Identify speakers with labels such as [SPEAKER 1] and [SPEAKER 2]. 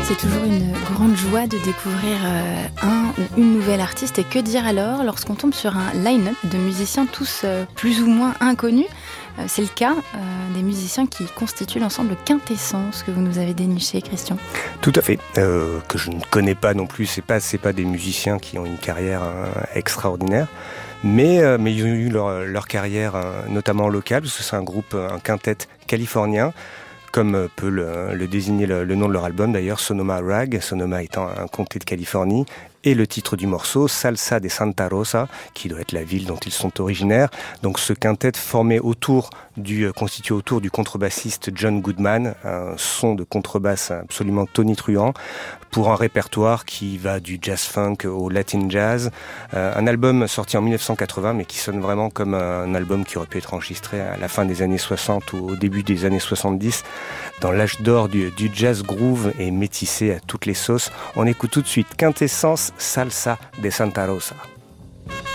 [SPEAKER 1] C'est toujours une grande joie de découvrir un ou une nouvelle artiste. Et que dire alors lorsqu'on tombe sur un line-up de musiciens tous plus ou moins inconnus. C'est le cas des musiciens qui constituent l'ensemble Quintessence que vous nous avez déniché, Christian.
[SPEAKER 2] Tout à fait, que je ne connais pas non plus. C'est pas des musiciens qui ont une carrière extraordinaire. Mais ils ont eu leur carrière notamment locale, parce que c'est un quintet californien, comme peut le désigner le nom de leur album d'ailleurs, Sonoma Rag, Sonoma étant un comté de Californie, et le titre du morceau, Salsa de Santa Rosa, qui doit être la ville dont ils sont originaires. Donc ce quintet constitué autour du contrebassiste John Goodman, un son de contrebasse absolument tonitruant, pour un répertoire qui va du jazz funk au latin jazz. Un album sorti en 1980, mais qui sonne vraiment comme un album qui aurait pu être enregistré à la fin des années 60 ou au début des années 70, dans l'âge d'or du jazz groove et métissé à toutes les sauces. On écoute tout de suite Quintessence, Salsa de Santa Rosa.